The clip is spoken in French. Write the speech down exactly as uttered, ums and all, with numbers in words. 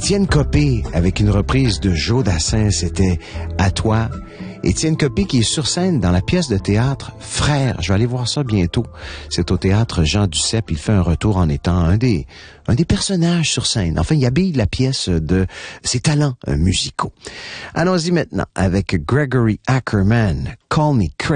Étienne Copé avec une reprise de Joe Dassin, c'était « À toi ». Étienne Copé qui est sur scène dans la pièce de théâtre « Frères ». Je vais aller voir ça bientôt. C'est au théâtre Jean Duceppe. Il fait un retour en étant un des, un des personnages sur scène. Enfin, il habille la pièce de ses talents musicaux. Allons-y maintenant avec Gregory Ackerman, « Call Me Crazy ».